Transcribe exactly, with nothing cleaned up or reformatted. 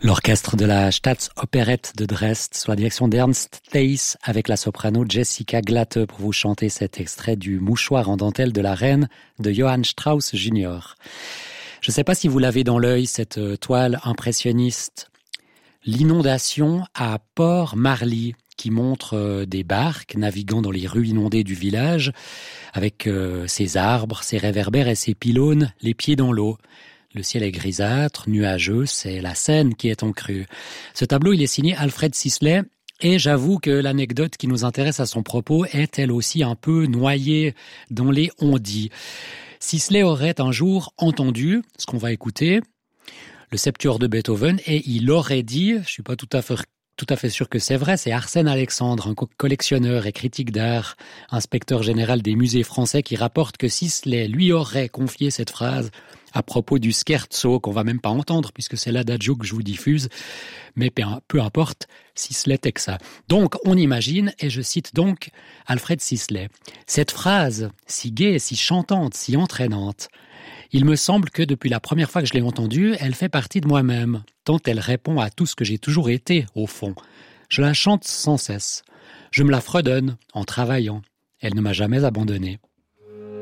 L'orchestre de la Staatsoperette de Dresde, sous la direction d'Ernst Theiss, avec la soprano Jessica Glatte pour vous chanter cet extrait du Mouchoir en dentelle de la Reine de Johann Strauss junior Je ne sais pas si vous l'avez dans l'œil, cette toile impressionniste. L'inondation à Port-Marly, qui montre des barques naviguant dans les rues inondées du village, avec ses arbres, ses réverbères et ses pylônes, les pieds dans l'eau. Le ciel est grisâtre, nuageux, c'est la Seine qui est en crue. Ce tableau, il est signé Alfred Sisley, et j'avoue que l'anecdote qui nous intéresse à son propos est elle aussi un peu noyée dans les on-dit. Sisley aurait un jour entendu ce qu'on va écouter, le Septuor de Beethoven, et il aurait dit, je suis pas tout à fait tout à fait sûr que c'est vrai, c'est Arsène Alexandre, un collectionneur et critique d'art, inspecteur général des musées français, qui rapporte que Sisley lui aurait confié cette phrase à propos du scherzo, qu'on va même pas entendre, puisque c'est l'adagio que je vous diffuse, mais peu importe, Sisley Texa. Donc, on imagine, et je cite donc Alfred Sisley, cette phrase, si gaie, si chantante, si entraînante, il me semble que depuis la première fois que je l'ai entendue, elle fait partie de moi-même, tant elle répond à tout ce que j'ai toujours été, au fond. Je la chante sans cesse. Je me la fredonne en travaillant. Elle ne m'a jamais abandonné.